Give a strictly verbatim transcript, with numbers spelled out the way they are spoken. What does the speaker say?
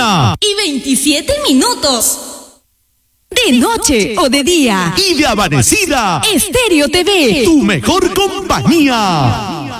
una y veintisiete minutos. De noche o de día. Y de amanecida. Estéreo T V. Tu mejor compañía.